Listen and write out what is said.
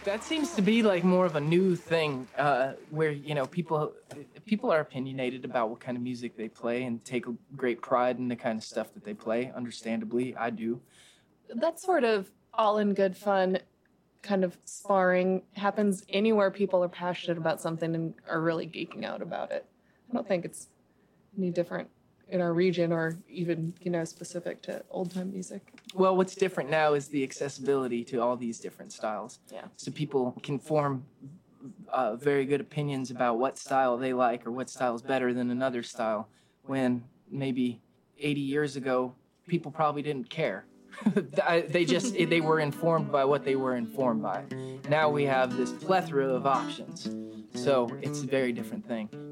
That seems to be like more of a new thing, where people are opinionated about what kind of music they play and take a great pride in the kind of stuff that they play. Understandably, I do. That sort of all in good fun kind of sparring happens anywhere people are passionate about something and are really geeking out about it. I don't think it's any different in our region or even, specific to old time music. Well, what's different now is the accessibility to all these different styles. Yeah. So people can form very good opinions about what style they like or what style is better than another style, when maybe 80 years ago, people probably didn't care. They were informed by what they were informed by. Now we have this plethora of options. So it's a very different thing.